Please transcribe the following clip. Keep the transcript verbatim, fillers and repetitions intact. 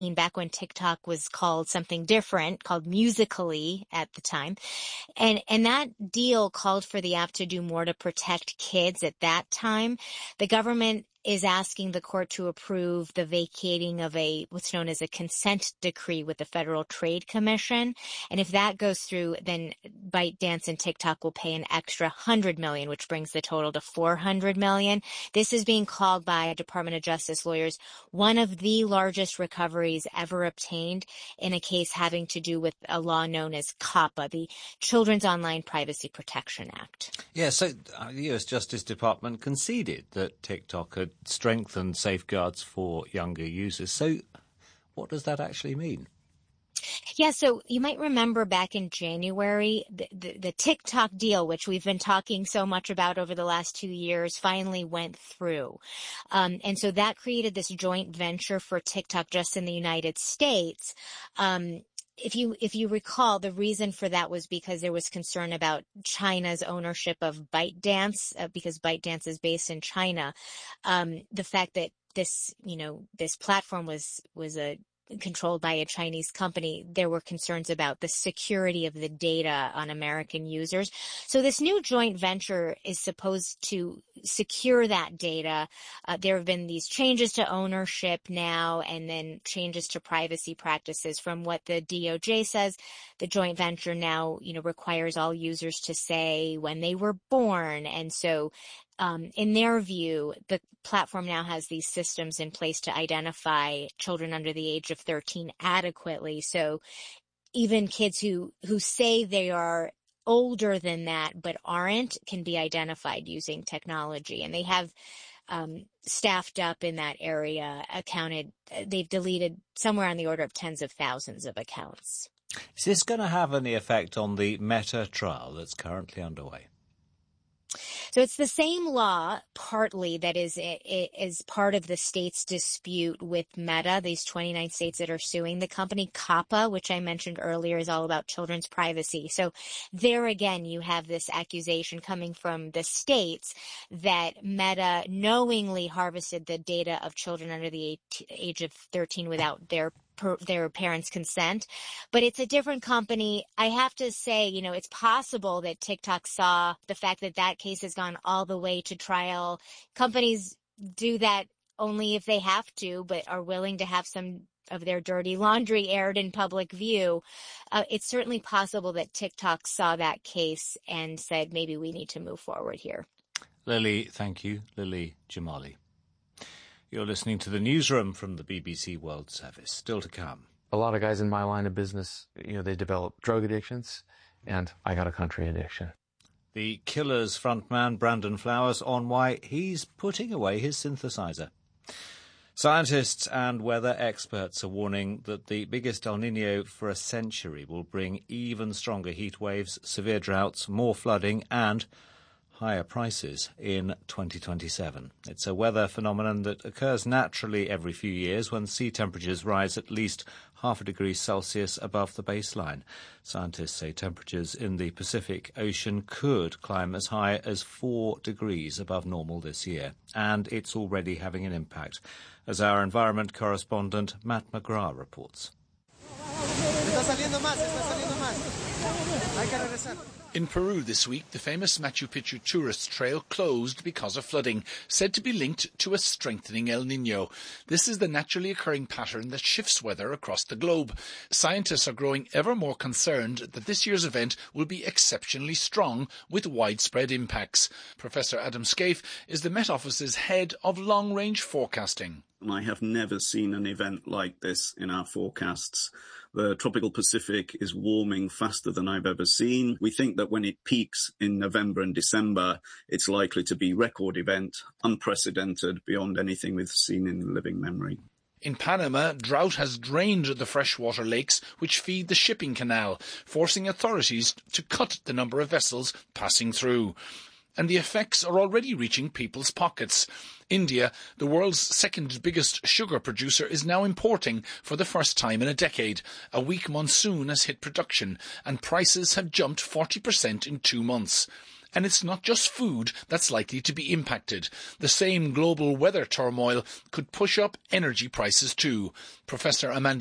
back when TikTok was called something different, called Musical.ly at the time. And and that deal called for the app to do more to protect kids at that time. The government is asking the court to approve the vacating of a what's known as a consent decree with the Federal Trade Commission. And if that goes through, then ByteDance and TikTok will pay an extra one hundred million dollars, which brings the total to four hundred million dollars. This is being called by Department of Justice lawyers one of the largest recoveries ever obtained in a case having to do with a law known as COPPA, the Children's Online Privacy Protection Act. Yeah, so the U S Justice Department conceded that TikTok had strengthened safeguards for younger users. So what does that actually mean? Yeah, so you might remember back in January, the, the, the TikTok deal, which we've been talking so much about over the last two years, finally went through. Um, and so that created this joint venture for TikTok just in the United States. Um, If you if you recall, the reason for that was because there was concern about China's ownership of ByteDance, uh, because ByteDance is based in China. Um, the fact that this, you know, this platform was was a controlled by a Chinese company, there were concerns about the security of the data on American users. So this new joint venture is supposed to secure that data. Uh, there have been these changes to ownership now and then changes to privacy practices. From what the D O J says, the joint venture now, you know, requires all users to say when they were born. And so Um, in their view, the platform now has these systems in place to identify children under the age of thirteen adequately. So even kids who, who say they are older than that but aren't can be identified using technology. And they have um, staffed up in that area, accounted, they've deleted somewhere on the order of tens of thousands of accounts. Is this going to have any effect on the Meta trial that's currently underway? So it's the same law, partly, that is is part of the state's dispute with Meta, these twenty-nine states that are suing the company. COPPA, which I mentioned earlier, is all about children's privacy. So there again, you have this accusation coming from the states that Meta knowingly harvested the data of children under the age of thirteen without their their parents' consent. But it's a different company. I have to say, you know, it's possible that TikTok saw the fact that that case has gone all the way to trial. Companies do that only if they have to, but are willing to have some of their dirty laundry aired in public view. Uh, it's certainly possible that TikTok saw that case and said, maybe we need to move forward here. Lily, thank you. Lily Jamali. You're listening to the Newsroom from the B B C World Service. Still to come. A lot of guys in my line of business, you know, they develop drug addictions, and I got a country addiction. The Killers frontman Brandon Flowers on why he's putting away his synthesizer. Scientists and weather experts are warning that the biggest El Niño for a century will bring even stronger heat waves, severe droughts, more flooding and higher prices in twenty twenty-seven. It's a weather phenomenon that occurs naturally every few years when sea temperatures rise at least half a degree Celsius above the baseline. Scientists say temperatures in the Pacific Ocean could climb as high as four degrees above normal this year, and it's already having an impact, as our environment correspondent Matt McGrath reports. In Peru this week, the famous Machu Picchu tourist trail closed because of flooding, said to be linked to a strengthening El Niño. This is the naturally occurring pattern that shifts weather across the globe. Scientists are growing ever more concerned that this year's event will be exceptionally strong with widespread impacts. Professor Adam Scaife is the Met Office's head of long-range forecasting. I have never seen an event like this in our forecasts. The tropical Pacific is warming faster than I've ever seen. We think that when it peaks in November and December, it's likely to be a record event, unprecedented beyond anything we've seen in living memory. In Panama, drought has drained the freshwater lakes which feed the shipping canal, forcing authorities to cut the number of vessels passing through. And the effects are already reaching people's pockets. India, the world's second biggest sugar producer, is now importing for the first time in a decade. A weak monsoon has hit production, and prices have jumped forty percent in two months. And it's not just food that's likely to be impacted. The same global weather turmoil could push up energy prices too. Professor Amanda